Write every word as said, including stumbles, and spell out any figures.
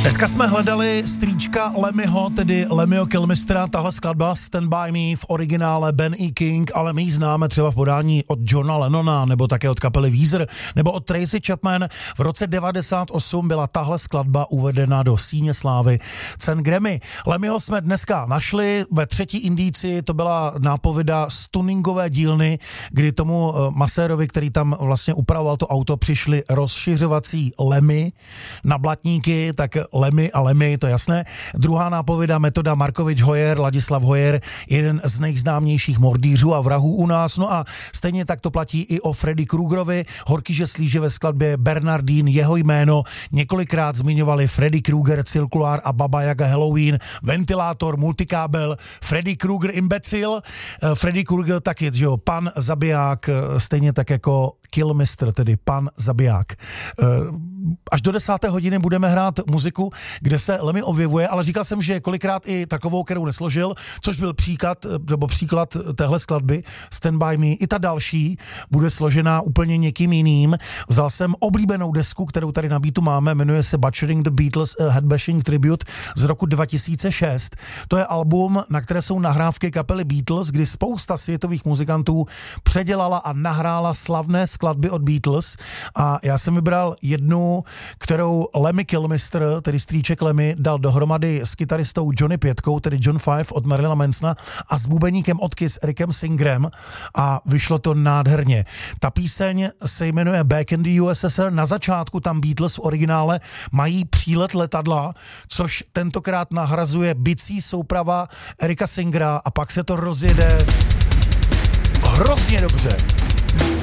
Dneska jsme hledali strýčka Lemmyho, tedy Lemmyho Kilmistera, tahle skladba Stand By Me v originále Ben E. King, ale my ji známe třeba v podání od Johna Lennona, nebo také od kapely Weezer, nebo od Tracy Chapman. V roce devadesát osm byla tahle skladba uvedena do síně slávy cen Grammy. Lemmyho jsme dneska našli ve třetí indici, to byla nápověda z tuningové dílny, kdy tomu masérovi, který tam vlastně upravoval to auto, přišli rozšiřovací Lemmy na blatníky, tak Lemmy a Lemmy, to je jasné. Druhá nápověda metoda Markovič Hoyer, Ladislav Hoyer, jeden z nejznámějších mordýřů a vrahů u nás. No a stejně tak to platí i o Freddy Kruegerovi. Horký, že slíže ve skladbě Bernardín, jeho jméno několikrát zmiňovali Freddy Krueger, Cirkulár a Baba Yaga Halloween, Ventilátor, Multikábel, Freddy Krueger imbecil, Freddy Krueger taky, že jo, pan zabiják, stejně tak jako Kilmister, tedy pan zabiják. Až do desáté hodiny budeme hrát muziku, kde se Lemmy objevuje, ale říkal jsem, že kolikrát i takovou, kterou nesložil, což byl příklad, nebo příklad téhle skladby Stand By Me. I ta další bude složená úplně někým jiným. Vzal jsem oblíbenou desku, kterou tady na beatu máme, jmenuje se Butchering the Beatles Headbashing Tribute z roku dva tisíce šest. To je album, na které jsou nahrávky kapely Beatles, kdy spousta světových muzikantů předělala a nahrála slavné skladby od Beatles a já jsem vybral jednu, kterou Lemmy Kilmister, tedy strýček Lemmy, dal dohromady s kytaristou Johnny Pětkou, tedy John Five od Marilyna Mansona a s bubeníkem od Kiss Ericem Singerem a vyšlo to nádherně. Ta píseň se jmenuje Back in the U S S R. Na začátku tam Beatles v originále mají přílet letadla, což tentokrát nahrazuje bicí souprava Erica Singera a pak se to rozjede hrozně dobře.